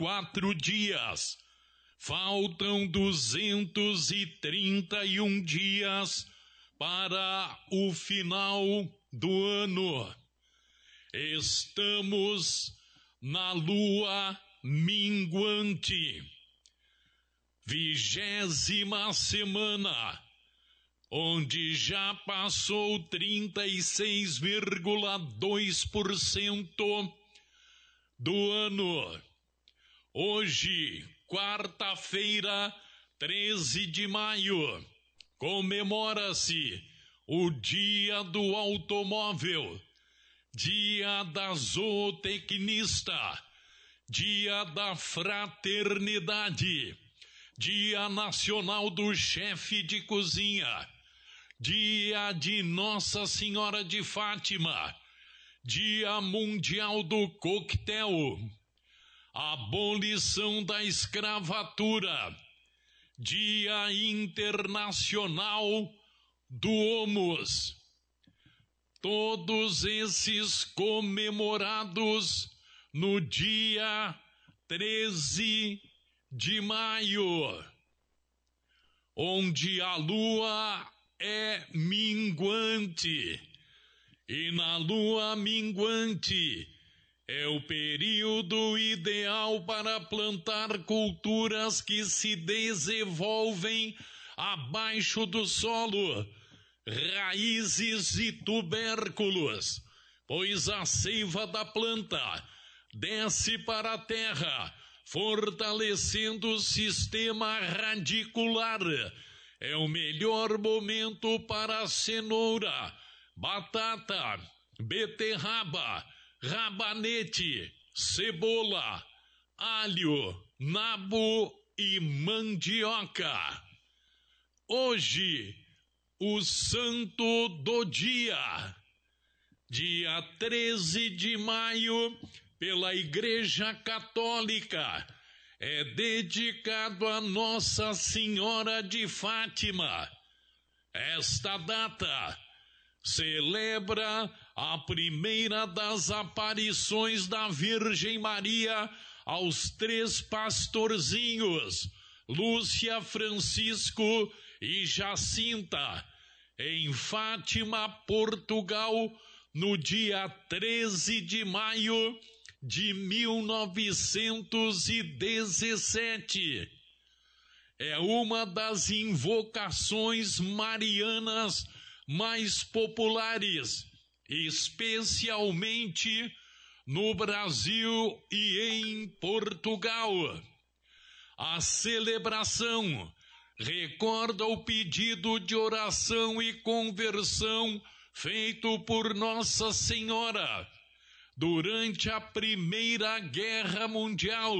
4 dias. Faltam 231 dias para o final do ano. Estamos na lua minguante, 20ª semana, onde já passou 36,2% do ano. Hoje, quarta-feira, 13 de maio, comemora-se o Dia do Automóvel, Dia da Zootecnista, Dia da Fraternidade, Dia Nacional do Chefe de Cozinha, Dia de Nossa Senhora de Fátima, Dia Mundial do Coquetel, Abolição da Escravatura, Dia Internacional do Homus. Todos esses comemorados no dia 13 de maio, onde a lua é minguante, e na lua minguante é o período ideal para plantar culturas que se desenvolvem abaixo do solo, raízes e tubérculos, pois a seiva da planta desce para a terra, fortalecendo o sistema radicular. É o melhor momento para a cenoura, batata, beterraba, rabanete, cebola, alho, nabo e mandioca. Hoje, o santo do dia, dia 13 de maio, pela Igreja Católica, é dedicado a Nossa Senhora de Fátima. Esta data celebra a primeira das aparições da Virgem Maria aos 3 pastorzinhos, Lúcia, Francisco e Jacinta, em Fátima, Portugal, no dia 13 de maio de 1917. É uma das invocações marianas mais populares, especialmente no Brasil e em Portugal. A celebração recorda o pedido de oração e conversão feito por Nossa Senhora durante a Primeira Guerra Mundial.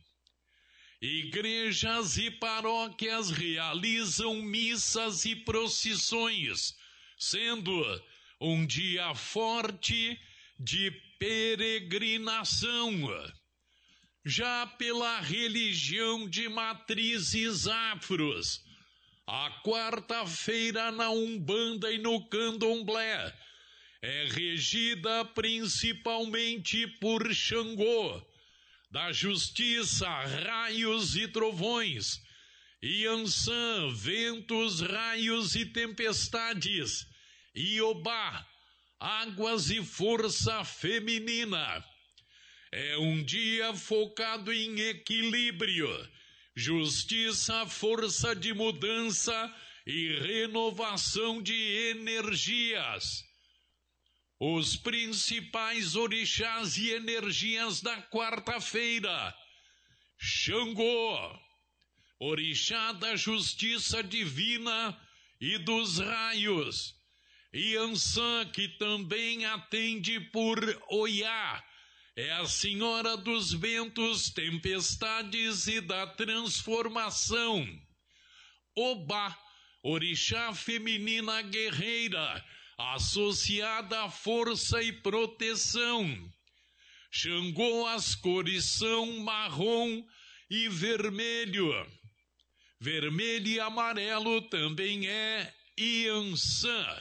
Igrejas e paróquias realizam missas e procissões, sendo um dia forte de peregrinação. Já pela religião de matrizes afros, a quarta-feira na Umbanda e no Candomblé é regida principalmente por Xangô, da justiça, raios e trovões, Iansã, ventos, raios e tempestades, Iobá, águas e força feminina. É um dia focado em equilíbrio, justiça, força de mudança e renovação de energias. Os principais orixás e energias da quarta-feira: Xangô, orixá da justiça divina e dos raios; Iansã, que também atende por Oiá, é a senhora dos ventos, tempestades e da transformação. Obá, orixá feminina guerreira, associada à força e proteção. Xangô, as cores são marrom e vermelho. Vermelho e amarelo também é Iansã.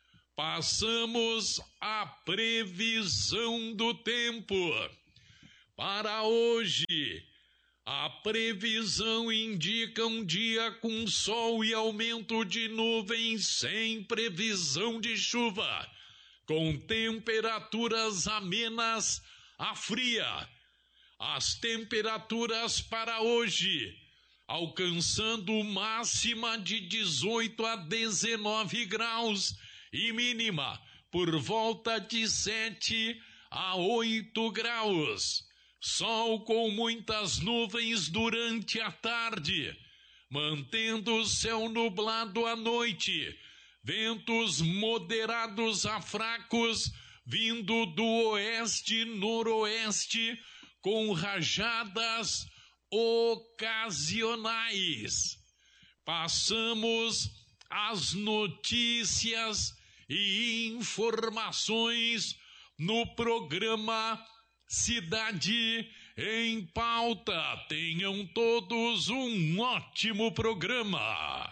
Passamos à previsão do tempo Para hoje, a previsão indica um dia com sol e aumento de nuvens sem previsão de chuva, com temperaturas amenas a fria. As temperaturas para hoje, alcançando máxima de 18 a 19 graus e mínima por volta de 7 a 8 graus. Sol com muitas nuvens durante a tarde, mantendo o céu nublado à noite. Ventos moderados a fracos vindo do oeste-noroeste, com rajadas ocasionais. Passamos as notícias e informações no programa Cidade em Pauta. Tenham todos um ótimo programa.